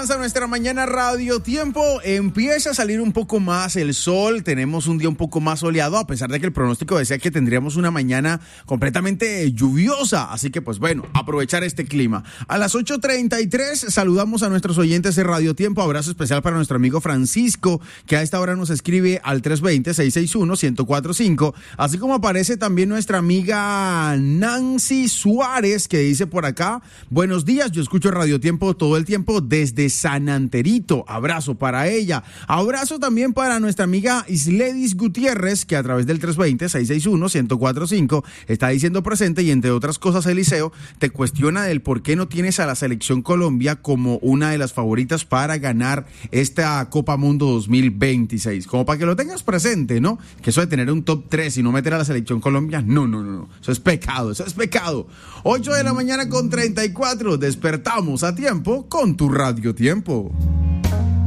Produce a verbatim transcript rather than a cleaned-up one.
avanza nuestra mañana Radio Tiempo, empieza a salir un poco más el sol, tenemos un día un poco más soleado, a pesar de que el pronóstico decía que tendríamos una mañana completamente lluviosa, así que pues bueno, aprovechar este clima. A las ocho treinta y tres saludamos a nuestros oyentes de Radio Tiempo, abrazo especial para nuestro amigo Francisco, que a esta hora nos escribe al tres dos cero, seis seis uno, uno cero cuatro cinco, así como aparece también nuestra amiga Nancy Suárez, que dice por acá, buenos días, yo escucho Radio Tiempo todo el tiempo desde San Anterito, abrazo para ella, abrazo también para nuestra amiga Isledis Gutiérrez, que a través del tres dos cero, seis seis uno, uno cero cuatro cinco está diciendo presente, y entre otras cosas Eliseo te cuestiona del por qué no tienes a la selección Colombia como una de las favoritas para ganar esta Copa Mundo dos mil veintiséis, como para que lo tengas presente, ¿no? Que eso de tener un top tres y no meter a la selección Colombia, no, no, no, eso es pecado, eso es pecado. ocho de la mañana con treinta y cuatro, despertamos a tiempo con tu Radio Tiempo.